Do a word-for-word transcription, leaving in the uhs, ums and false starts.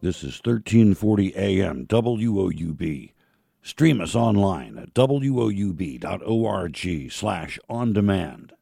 This is thirteen forty A M W O U B. Stream us online at woub dot org slash on demand.